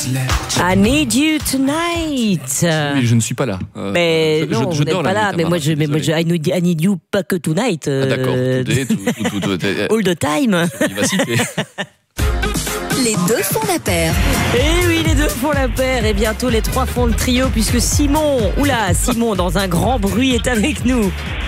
I need you tonight. Mais je ne suis pas là. Mais non, vous n'êtes pas là. Mais moi, I need you pas que tonight. D'accord. All the time. Vivacité. Les deux font la paire. Et oui, les deux font la paire. Et bientôt, les trois font le trio, puisque Simon, dans un grand bruit, est avec nous.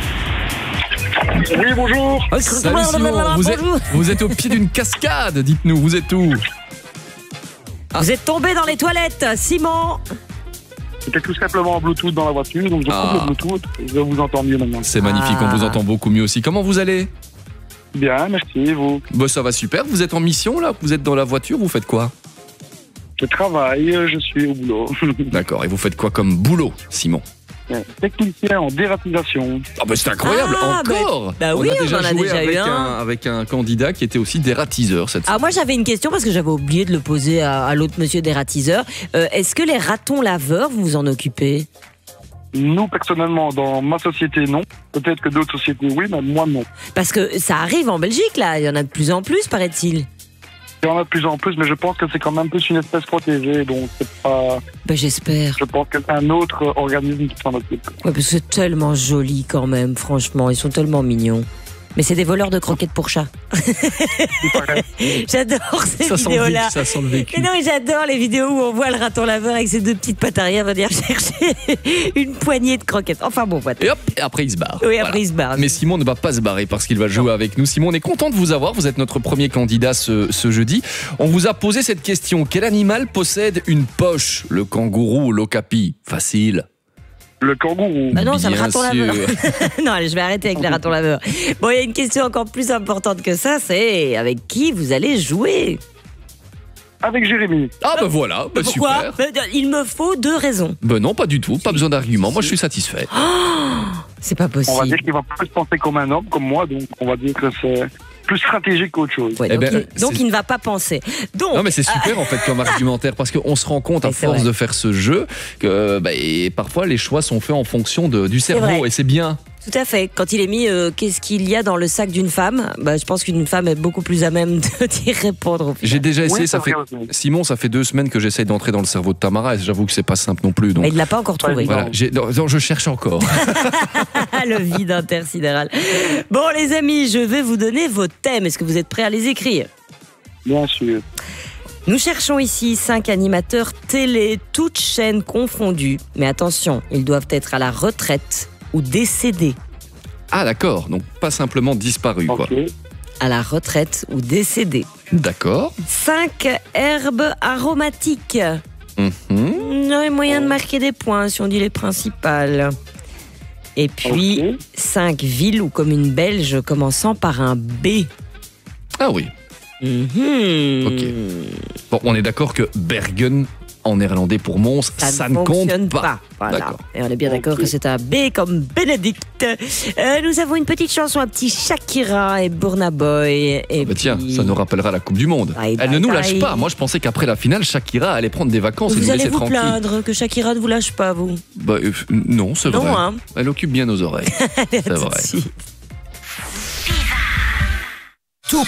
Oui, bonjour. Salut Simon, vous êtes au pied d'une cascade, dites-nous, vous êtes où? Vous êtes tombé dans les toilettes, Simon. C'était tout simplement en Bluetooth dans la voiture, donc je coupe le Bluetooth et je vous entends mieux maintenant. C'est magnifique, on vous entend beaucoup mieux aussi. Comment vous allez? Bien, merci, et vous? Bah, ça va super, vous êtes en mission là? Vous êtes dans la voiture, vous faites quoi? Je travaille, je suis au boulot. D'accord, et vous faites quoi comme boulot, Simon? Technicien en dératisation. Ah bah c'est incroyable, encore oui, on a déjà eu joué un. avec un candidat qui était aussi dératiseur cette semaine. Moi j'avais une question parce que j'avais oublié de le poser à l'autre monsieur dératiseur. Est-ce que les ratons laveurs, vous vous en occupez? Nous, personnellement, dans ma société, non. Peut-être que d'autres sociétés, oui, mais moi, non. Parce que ça arrive en Belgique, là. Il y en a de plus en plus, paraît-il. Il y en a de plus en plus, mais je pense que c'est quand même plus une espèce protégée, donc c'est pas... J'espère. Je pense que c'est un autre organisme qui s'en occupe. Ouais, parce que c'est tellement joli quand même, franchement. Ils sont tellement mignons. Mais c'est des voleurs de croquettes pour chats. J'adore ces vidéos-là. Ça sent le vécu. Mais non, mais j'adore les vidéos où on voit le raton laveur avec ses deux petites pattes arrière venir chercher une poignée de croquettes. Enfin bon, voilà. Et hop, et après il se barre. Oui, après il se barre. Mais Simon ne va pas se barrer parce qu'il va jouer avec nous. Simon, on est content de vous avoir. Vous êtes notre premier candidat ce jeudi. On vous a posé cette question. Quel animal possède une poche? Le kangourou ou l'okapi? Facile. Le kangourou. Non, c'est le raton sûr. laveur. Non, allez, je vais arrêter avec les ratons laveurs. Bon, il y a une question encore plus importante que ça, c'est avec qui vous allez jouer? Avec Jérémy. Ah bah voilà, bah Pourquoi? super. Il me faut 2 raisons. Ben non, pas du tout, pas besoin d'arguments. Moi je suis satisfait. C'est pas possible. On va dire qu'il va plus penser comme un homme, comme moi, donc on va dire que c'est plus stratégique qu'autre chose. Ouais, donc il ne va pas penser. Donc, non mais c'est super en fait comme argumentaire parce qu'on se rend compte à force de faire ce jeu que et parfois les choix sont faits en fonction du cerveau et c'est bien. Tout à fait. Quand il est mis qu'est-ce qu'il y a dans le sac d'une femme, je pense qu'une femme est beaucoup plus à même d'y répondre. J'ai déjà essayé, Simon, ça fait 2 semaines que j'essaye d'entrer dans le cerveau de Tamara et j'avoue que c'est pas simple non plus. Donc... Mais il ne l'a pas encore trouvé. Voilà, je cherche encore. Le vide intersidéral. Bon les amis, je vais vous donner vos thèmes. Est-ce que vous êtes prêts à les écrire? Bien sûr. Nous cherchons ici 5 animateurs télé, toutes chaînes confondues. Mais attention, ils doivent être à la retraite ou décédés. Ah d'accord, donc pas simplement disparu quoi. À la retraite ou décédés. D'accord. 5 herbes aromatiques. On aurait moyen de marquer des points si on dit les principales. Et puis 5 villes ou communes belges commençant par un B. Ah oui. Ok. Bon, on est d'accord que Bergen en néerlandais pour Mons, ça ne compte pas. Voilà. Et on est bien d'accord que c'est un B comme Bénédicte. Nous avons une petite chanson, un petit Shakira et Burna Boy. Et tiens, ça nous rappellera la Coupe du Monde. Elle ne nous lâche pas. Moi, je pensais qu'après la finale, Shakira allait prendre des vacances et nous laisser tranquille. Vous allez vous plaindre que Shakira ne vous lâche pas, vous? Non, c'est vrai. Hein. Elle occupe bien nos oreilles. C'est vrai.